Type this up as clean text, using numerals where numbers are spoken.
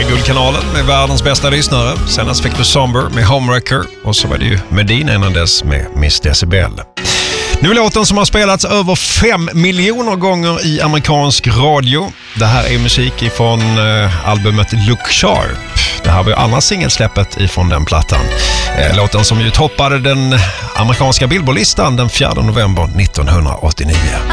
Guldkanalen med världens bästa lyssnare. Senast fick du Somber med Homewrecker och så var det ju Medina innan dess med Miss Decibel. Nu är låten som har spelats över 5 miljoner gånger i amerikansk radio. Det här är musik ifrån albumet Look Sharp. Det här var ju andra singelsläppet ifrån den plattan. Låten som ju toppade den amerikanska Billboard-listan den 4 november 1989.